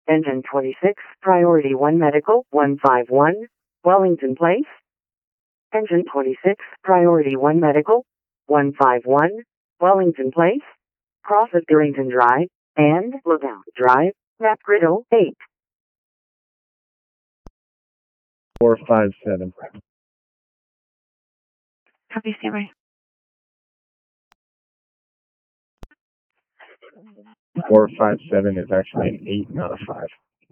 Engine 26, Priority 1 Medical, 151, Wellington Place. Engine 26, Priority 1 Medical, 151, Wellington Place. Cross of Durrington Drive, and Lookout Drive, Map Grid 08. 457. Copy, standby. 457 is actually an 8, not a 5.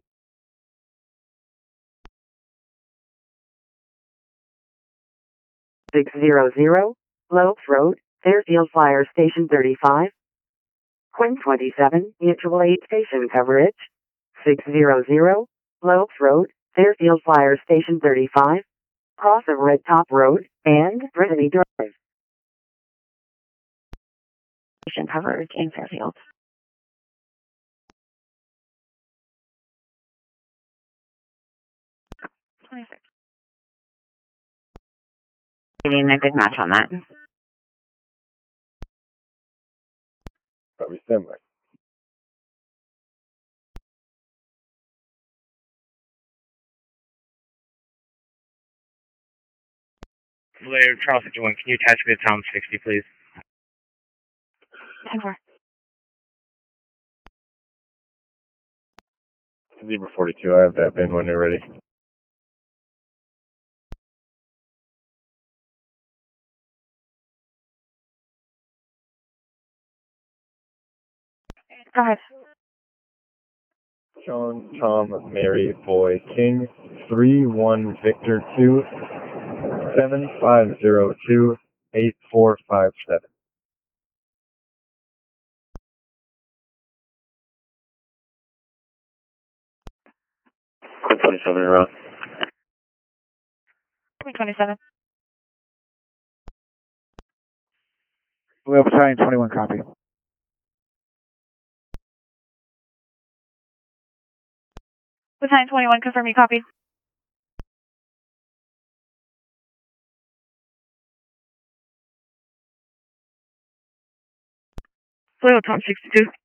Six zero zero, Lopes Road, Fairfield Fire Station 35. Quinn 27, Mutual Aid Station coverage. 600, Lopes Road, Fairfield Fire Station 35. Cross of Red Top Road, and Brittany Drive. Station coverage in Fairfield. Getting a good match on that. Probably similar. Later, Charles 51, can you attach me to Tom 60, please? 10-4. Zebra 42, I have that bin when you're ready. Go ahead. Sean, Tom, Mary, Boy, King, 31 Victor 2, 7502 8457. 27 around. 27. Blue Battalion 21, copy. Battalion 21, confirm you copy. Blue Tom 62.